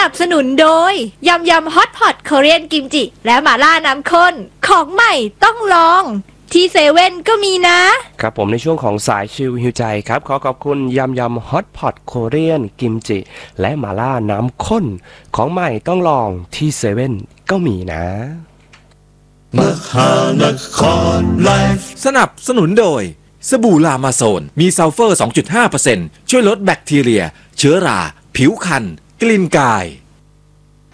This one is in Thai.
นับสนุนโดยยำยำฮอตพอตเกาหลีกิมจิและหม่าล่าน้ำข้นของใหม่ต้องลองที่เซเว่นก็มีนะครับผมในช่วงของสายชิลฮิวใจครับขอขอบคุณยำยำฮอตพอตโคเรียนกิมจิและหม่าล่าน้ำข้นของใหม่ต้องลองที่เซเว่นก็มีนะมหานครไลฟ์สนับสนุนโดยสบู่ลามาโซนมีซัลเฟอร์ 2.5% ช่วยลดแบคทีเรียเชื้อราผิวคันกลิ่นกาย